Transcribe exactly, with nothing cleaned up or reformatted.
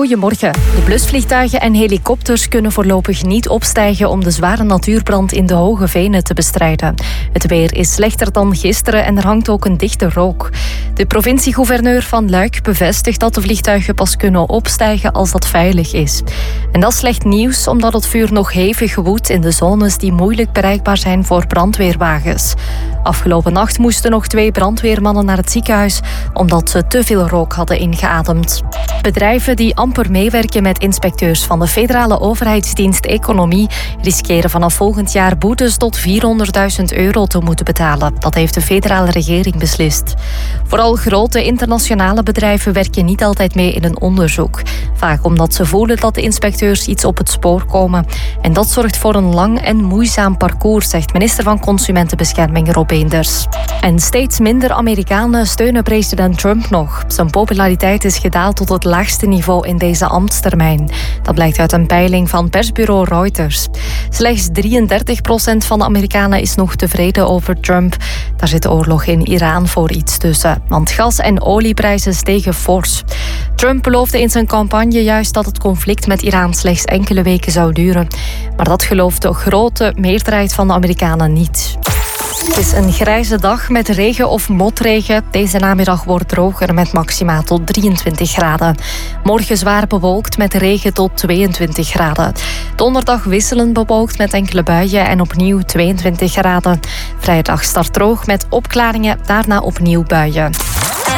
Goedemorgen. De blusvliegtuigen en helikopters kunnen voorlopig niet opstijgen om de zware natuurbrand in de Hoge Venen te bestrijden. Het weer is slechter dan gisteren en er hangt ook een dichte rook. De provinciegouverneur van Luik bevestigt dat de vliegtuigen pas kunnen opstijgen als dat veilig is. En dat is slecht nieuws omdat het vuur nog hevig woedt in de zones die moeilijk bereikbaar zijn voor brandweerwagens. Afgelopen nacht moesten nog twee brandweermannen naar het ziekenhuis omdat ze te veel rook hadden ingeademd. Bedrijven die amper meewerken met inspecteurs van de federale overheidsdienst Economie riskeren vanaf volgend jaar boetes tot vierhonderdduizend euro te moeten betalen. Dat heeft de federale regering beslist. Vooral grote internationale bedrijven werken niet altijd mee in een onderzoek. Vaak omdat ze voelen dat de inspecteurs iets op het spoor komen. En dat zorgt voor een lang en moeizaam parcours, zegt minister van Consumentenbescherming Rob Eenders. En steeds minder Amerikanen steunen president Trump nog. Zijn populariteit is gedaald tot het laagste niveau in deze ambtstermijn. Dat blijkt uit een peiling van persbureau Reuters. Slechts drieëndertig procent van de Amerikanen is nog tevreden over Trump. Daar zit de oorlog in Iran voor iets tussen. Want gas- en olieprijzen stegen fors. Trump beloofde in zijn campagne juist dat het conflict met Iran slechts enkele weken zou duren. Maar dat gelooft de grote meerderheid van de Amerikanen niet. Het is een grijze dag met regen of motregen. Deze namiddag wordt droger met maximaal tot drieëntwintig graden. Morgen zwaar bewolkt met regen tot tweeëntwintig graden. Donderdag wisselend bewolkt met enkele buien en opnieuw tweeëntwintig graden. Vrijdag start droog met opklaringen, daarna opnieuw buien.